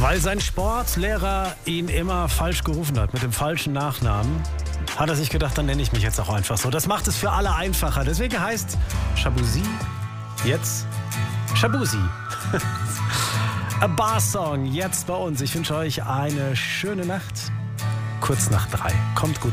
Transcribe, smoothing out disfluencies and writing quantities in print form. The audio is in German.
Weil sein Sportlehrer ihn immer falsch gerufen hat, mit dem falschen Nachnamen, hat er sich gedacht, dann nenne ich mich jetzt auch einfach so. Das macht es für alle einfacher. Deswegen heißt Shaboozey jetzt Shaboozey. A Bar Song jetzt bei uns. Ich wünsche euch eine schöne Nacht. Kurz nach 3. Kommt gut